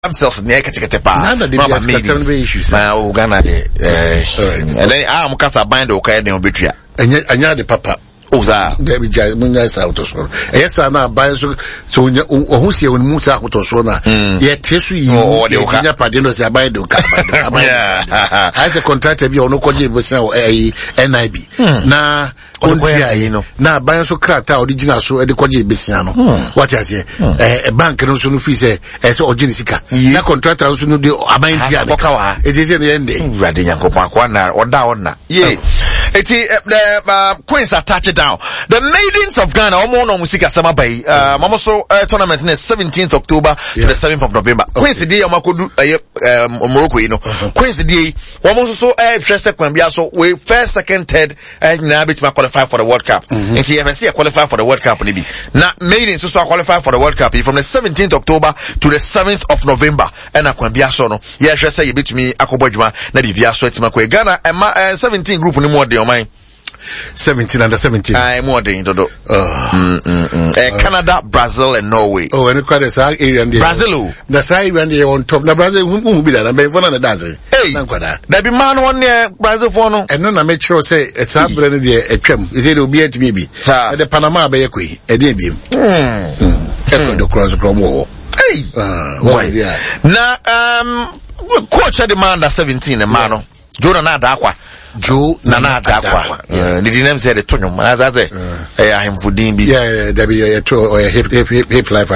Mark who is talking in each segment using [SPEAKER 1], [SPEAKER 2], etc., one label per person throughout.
[SPEAKER 1] themselves near Katepa.
[SPEAKER 2] issues.
[SPEAKER 1] Now, Ghana, and then I'm Casa bind okay, the obituary.
[SPEAKER 2] And yet, the papa.
[SPEAKER 1] Oza
[SPEAKER 2] Debi Jai Munyas out of so. Yes, I now buy so who's here when Musa out of Sona. Yet, Tesu, the Okanya Padino, I buy the as a contractor, be on Okoji was now a NIB. Now, now, buy so cracked out original so Edekoji Bessiano. What I say, a bank and also fees as Ojinica. That contractor also know the Abain Bokawa. It is in the ending.
[SPEAKER 1] Radinako Pakwana or down. Yea, it's Queens attach it down. The Maidens of Ghana, Omono Musika Sama Bay, Mamoso tournament in the 17th October to the 7th of November. Queens Day, Amakudu, Morocco, you know. Queens Day, Wamoso so first, second, so we first, second, third, and now bit qualify for the World Cup. And see, FSC qualify for the World Cup, maybe. Now, Maidens also qualify for the World Cup from the 17th October to the 7th of November. And I can be a son. Yeah, just say you beat me, Akobojma, Nabi Biaso, Timakwe, Ghana, and 17 group no more dear mine.
[SPEAKER 2] 17 under 17.
[SPEAKER 1] I'm more than Dodo. Canada, Brazil, and Norway.
[SPEAKER 2] Oh, and quite a area.
[SPEAKER 1] Brazil.
[SPEAKER 2] That's how you run on top. Now, Brazil won't be that. I'm one of the dancing.
[SPEAKER 1] Hey, that be man on there, Brazil for no. And
[SPEAKER 2] none I make sure say it's a brand a trim. Is it will be at maybe? The Panama Bay, a DB. The cross from war.
[SPEAKER 1] Hey, why? Now, coach at the man at 17, a man. Jordan Adakwa. Joe Nana Adakwa. Did you name say the Tonyo? As I say, I am for Dimbi.
[SPEAKER 2] Yeah, there be a hip life.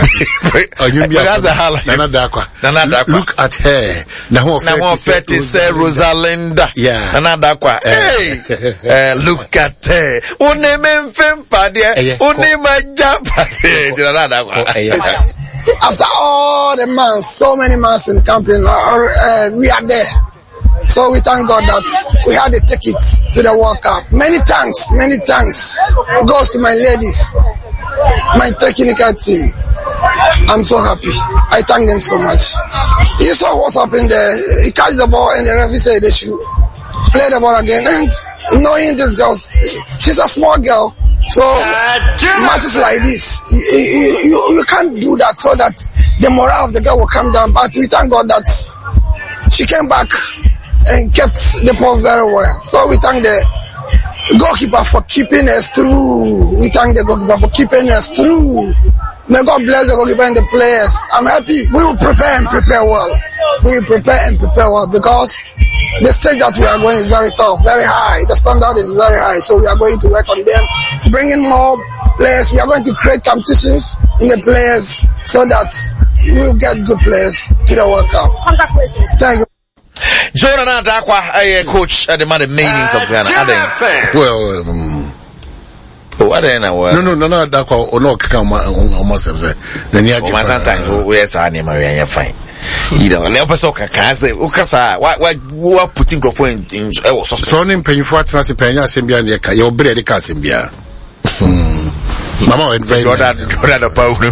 [SPEAKER 2] Nana Adakwa. Look at her. Now,
[SPEAKER 1] Fetty say Rosalinda.
[SPEAKER 2] Yeah.
[SPEAKER 1] Nana Adakwa. Hey, look at her. Uneme Fempadia. Unema Japa. Nana Adakwa.
[SPEAKER 3] After all the months, so many months in camping, we are there. So we thank God that we had a ticket to the World Cup. Many thanks goes to my ladies, my technical team. I'm so happy. I thank them so much. You saw what happened there. He catch the ball and the referee said they should play the ball again. And knowing this girl, she's a small girl. So matches like this, you can't do that so that the morale of the girl will come down. But we thank God that she came back and kept the ball very well. So we thank the goalkeeper for keeping us through. We thank the goalkeeper for keeping us through. May God bless the goalkeeper and the players. I'm happy. We will prepare and prepare well. We will prepare and prepare well because the stage that we are going is very tough, very high. The standard is very high. So we are going to work on them, bring in more players. We are going to create competitions in the players so that we will get good players to the World Cup. Thank you.
[SPEAKER 1] Jordan Adakwa, coach at the Maidens of Ghana.
[SPEAKER 2] Well,
[SPEAKER 1] what then?
[SPEAKER 2] No, Adakwa, or no, come on myself. Then you have
[SPEAKER 1] sometimes where's our name? Are fine. You know, Leopold can say, Ukasa, what putting Grofo in
[SPEAKER 2] so name paying for Transipania Simbia and your bread Casimbia. Mama went very
[SPEAKER 1] good at the power.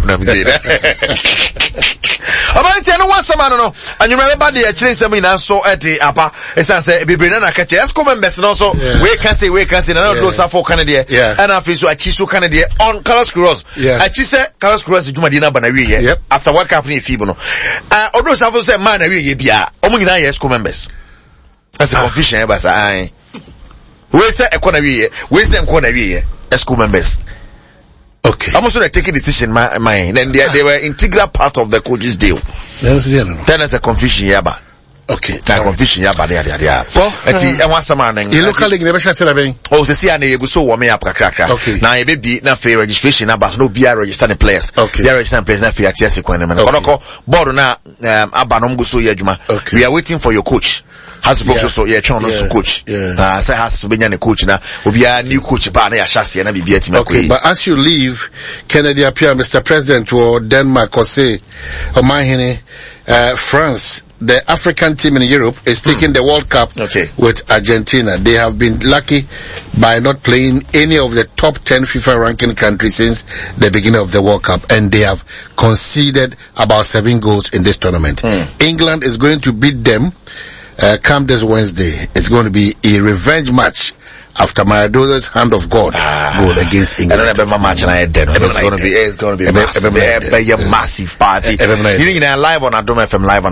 [SPEAKER 1] About no one some no, and you remember the actually some in so at the upper. It's a be bring na catch. Let's come and best also. We can say no those are for Canada. And I feel so achisu Canada on Carlos Cruz. I say Carlos Cruz Juma Dina Banawi. After what happened in Fibono. Although some say man we bia. Omuna yes come members. That's a confusion but I. We say economy. We say economy. School members.
[SPEAKER 2] Okay.
[SPEAKER 1] I'm also taking decision, mine. Then they were integral part of the coach's deal. Then there's a confusion, yaba.
[SPEAKER 2] Okay.
[SPEAKER 1] Confusion, yaba, there. Well, let's see, I want some man.
[SPEAKER 2] You look like never shall say,
[SPEAKER 1] oh, the CNA, you go so warm up, crack. Okay. Now, you be not fair registration, but no BR registering players.
[SPEAKER 2] Okay.
[SPEAKER 1] They are registering players, not fair, TS equipment. Board now, Abanom go so yajuma. Okay. We are waiting for your coach. Has to so yeah, coach. Say has to be a coach now. Will be a new coach, but I shall see and be beating.
[SPEAKER 2] Okay, but as you leave, Kennedy appear, Mr. President, or Denmark, or say, or France, the African team in Europe is taking the World Cup with Argentina. They have been lucky by not playing any of the top 10 FIFA ranking countries since the beginning of the World Cup, and they have conceded about 7 goals in this tournament. England is going to beat them. Come this Wednesday. It's going to be a revenge match after Maradona's hand of God goal against England.
[SPEAKER 1] I don't remember match and I did. It's going to be massive. A massive party. You know, live on Adom FM, live on